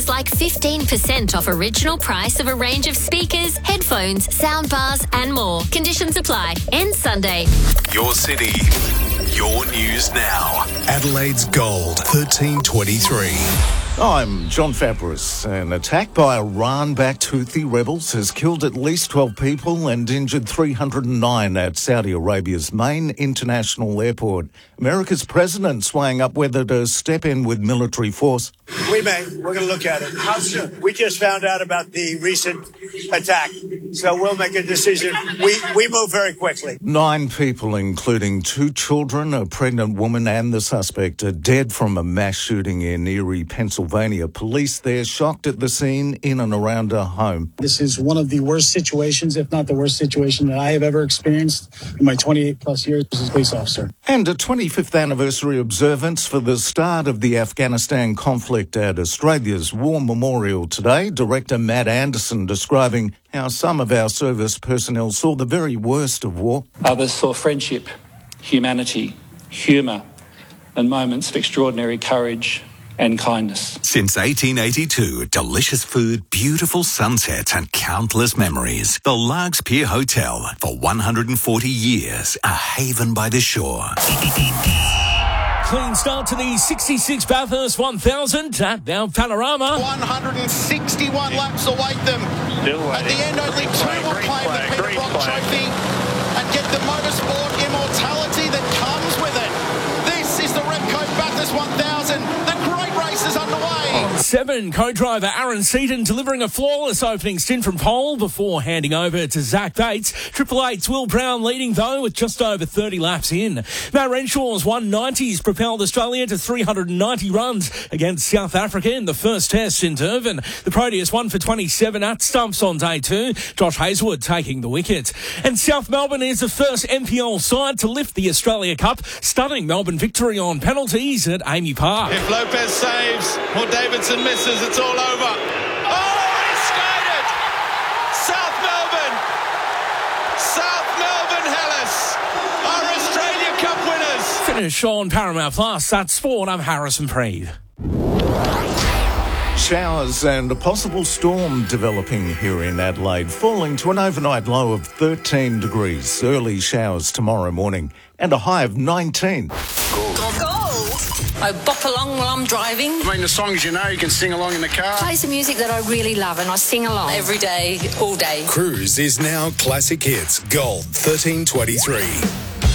like 15% off original price of a range of speakers, headphones, soundbars and more. Conditions apply. Ends Sunday. Your city, your news now. Adelaide's Gold, 1323. I'm John Fabris. An attack by Iran-backed Houthi rebels has killed at least 12 people and injured 309 at Saudi Arabia's main international airport. America's president weighing up whether to step in with military force. We're going to look at it. How soon? We just found out about the recent attack, so we'll make a decision. We move very quickly. 9 people, including 2 children, a pregnant woman and the suspect, are dead from a mass shooting in Erie, Pennsylvania. Police there shocked at the scene in and around a home. This is one of the worst situations, if not the worst situation that I have ever experienced in my 28-plus years as a police officer. And a 25th anniversary observance for the start of the Afghanistan conflict at Australia's War Memorial today. Director Matt Anderson describing how some of our service personnel saw the very worst of war. Others saw friendship, humanity, humour, and moments of extraordinary courage and kindness. Since 1882, delicious food, beautiful sunsets and countless memories. The Largs Pier Hotel, for 140 years, a haven by the shore. Clean start to the 66 Bathurst 1000 at Mount Panorama. 161 laps await them. Still waiting. At the end, only 2 will claim the Peter Brock Trophy and get the motorsport immortality that comes with it. This is the Repco Bathurst 1000. The great race is underway. 7, co-driver Aaron Seaton delivering a flawless opening stint from pole before handing over to Zach Bates. Triple 8's Will Brown leading, though, with just over 30 laps in. Matt Renshaw's 190s propelled Australia to 390 runs against South Africa in the first test in Durban. The Proteus 1 for 27 at stumps on day 2. Josh Hazelwood taking the wicket. And South Melbourne is the first NPL side to lift the Australia Cup. Stunning Melbourne victory on penalties at Amy Park. If Lopez saves or Davidson misses, it's all over. Oh, he skated! South Melbourne Hellas are Australia Cup winners. Finish on Paramount Plus. That's sport. I'm Harrison Preed. Showers and a possible storm developing here in Adelaide, falling to an overnight low of 13 degrees. Early showers tomorrow morning and a high of 19. I bop along while I'm driving. I mean, the songs you know, you can sing along in the car. Plays the music that I really love and I sing along every day, all day. Cruise is now Classic Hits Gold 1323.